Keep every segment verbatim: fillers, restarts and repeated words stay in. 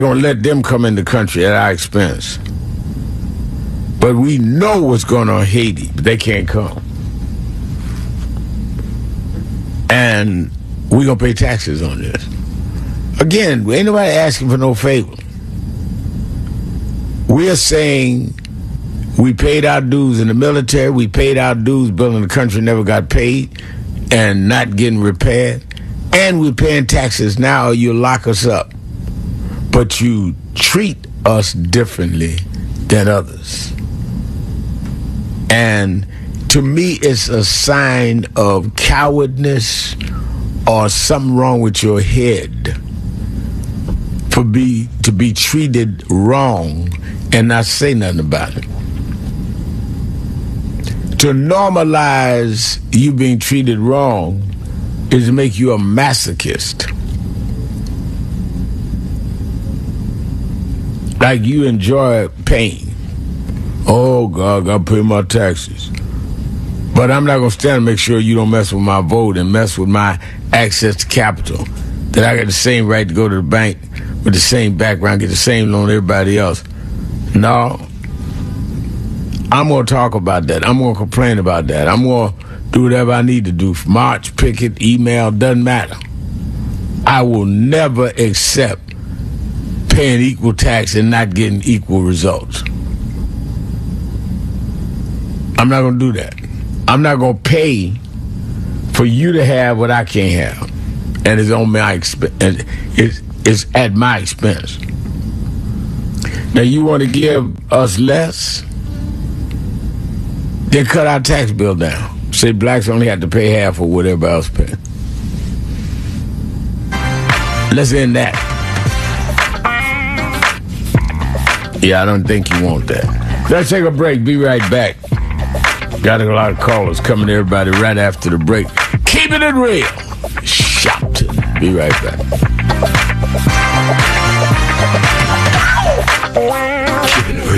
going to let them come in the country at our expense. But we know what's going on in Haiti, but they can't come. And we're going to pay taxes on this. Again, ain't nobody asking for no favor. We're saying we paid our dues in the military, we paid our dues building the country, never got paid, and not getting repaired. And we're paying taxes now, you lock us up. But you treat us differently than others. And to me, it's a sign of cowardness or something wrong with your head for be to be treated wrong and not say nothing about it. To normalize you being treated wrong is to make you a masochist. Like you enjoy pain. Oh, God, I gotta pay my taxes. But I'm not gonna stand and make sure you don't mess with my vote and mess with my access to capital. That I got the same right to go to the bank with the same background, get the same loan everybody else. No. I'm gonna talk about that. I'm gonna complain about that. I'm gonna do whatever I need to do. March, picket, email, doesn't matter. I will never accept paying equal tax and not getting equal results. I'm not going to do that. I'm not going to pay for you to have what I can't have. And it's on my expense. It's, it's at my expense. Now, you want to give us less? Then cut our tax bill down. Say blacks only have to pay half of what everybody else pays. Let's end that. Yeah, I don't think you want that. Let's take a break. Be right back. Got a lot of callers coming to everybody right after the break. Keeping it real. Shout. Be right back. Keeping it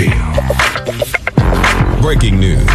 real. Breaking news.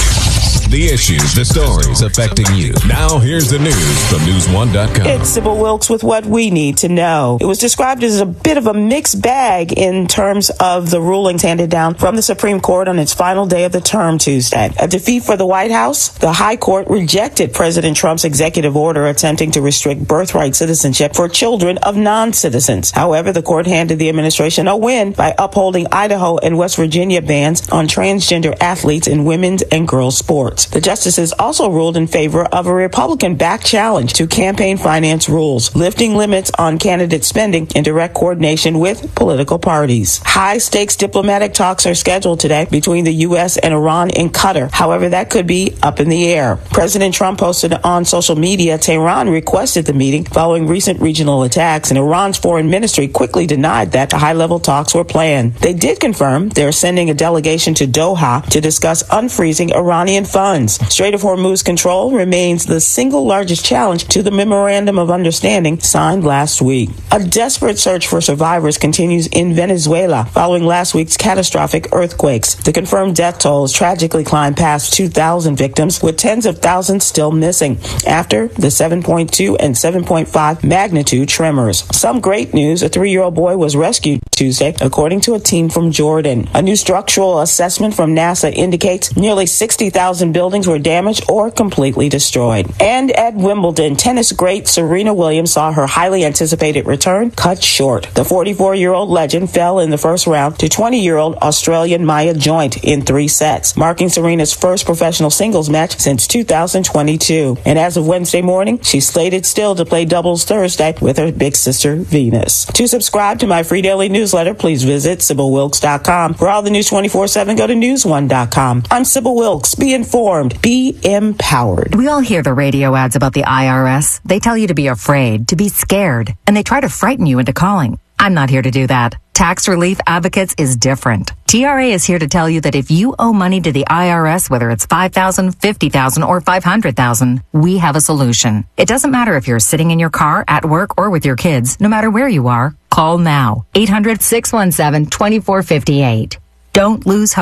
The issues, the stories affecting you. Now here's the news from news one dot com. It's Sybil Wilkes with what we need to know. It was described as a bit of a mixed bag in terms of the rulings handed down from the Supreme Court on its final day of the term Tuesday. A defeat for the White House. The High Court rejected President Trump's executive order attempting to restrict birthright citizenship for children of non-citizens. However, the court handed the administration a win by upholding Idaho and West Virginia bans on transgender athletes in women's and girls' sports. The justices also ruled in favor of a Republican-backed challenge to campaign finance rules, lifting limits on candidate spending in direct coordination with political parties. High-stakes diplomatic talks are scheduled today between the U S and Iran in Qatar. However, that could be up in the air. President Trump posted on social media Tehran requested the meeting following recent regional attacks, and Iran's foreign ministry quickly denied that the high-level talks were planned. They did confirm they're sending a delegation to Doha to discuss unfreezing Iranian funds. Strait of Hormuz control remains the single largest challenge to the Memorandum of Understanding signed last week. A desperate search for survivors continues in Venezuela following last week's catastrophic earthquakes. The confirmed death toll has tragically climbed past two thousand victims, with tens of thousands still missing after the seven point two and seven point five magnitude tremors. Some great news: a three-year-old boy was rescued Tuesday, according to a team from Jordan. A new structural assessment from NASA indicates nearly sixty thousand buildings were damaged or completely destroyed. And at Wimbledon, tennis great Serena Williams saw her highly anticipated return cut short. The forty-four-year-old legend fell in the first round to twenty-year-old Australian Maya Joint in three sets, marking Serena's first professional singles match since two thousand twenty-two. And as of Wednesday morning, she's slated still to play doubles Thursday with her big sister Venus. To subscribe to my free daily newsletter, please visit Sybil Wilkes dot com. For all the news twenty-four seven, go to news one dot com. I'm Sybil Wilkes. Be informed. Be empowered. We all hear the radio ads about the I R S. They tell you to be afraid, to be scared, and they try to frighten you into calling. I'm not here to do that. Tax Relief Advocates is different. T R A is here to tell you that if you owe money to the I R S, whether it's five thousand dollars, fifty thousand dollars, or five hundred thousand dollars, we have a solution. It doesn't matter if you're sitting in your car, at work, or with your kids. No matter where you are, call now. eight hundred, six one seven, two four five eight. Don't lose hope.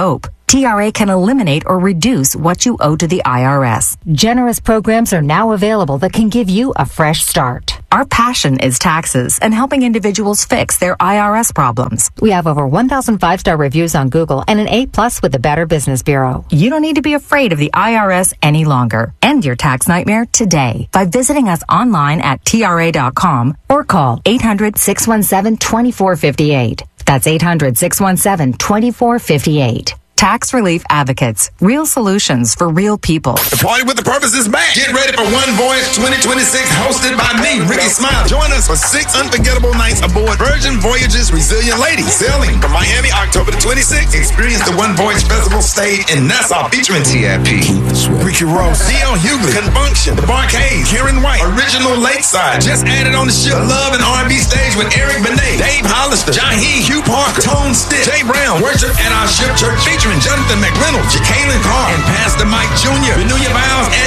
T R A can eliminate or reduce what you owe to the I R S. Generous programs are now available that can give you a fresh start. Our passion is taxes and helping individuals fix their I R S problems. We have over one thousand five-star reviews on Google and an A plus with the Better Business Bureau. You don't need to be afraid of the I R S any longer. End your tax nightmare today by visiting us online at T R A dot com or call eight hundred, six one seven, two four five eight. That's eight hundred, six one seven, two four five eight. Tax Relief Advocates. Real solutions for real people. The Party with the Purpose is back. Get ready for One Voyage twenty twenty-six, hosted by me, Ricky Smile. Join us for six unforgettable nights aboard Virgin Voyages Resilient Lady, sailing from Miami October the twenty-sixth. Experience the One Voyage Festival stage in Nassau featuring T I P, Ricky Ross, D L Hughley, Confunction, The Barcades, Karen White, Original Lakeside. Just added on the ship, Love and R and B stage with Eric Benet, Dave Hollister, Jaheed, Hugh Parker, Tone Stitt, Jay Brown. Worship at our ship church featuring Jonathan McReynolds, Jacqueline Carr, and Pastor Mike Junior Renew your vows and